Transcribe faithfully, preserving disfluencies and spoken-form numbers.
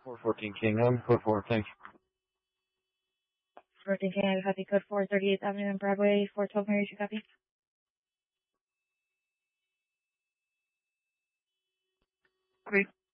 four fourteen King, I'm code four, thanks. fourteen King, I copy code four, thirty-eighth Avenue and Broadway, four twelve Mary, you copy? Okay.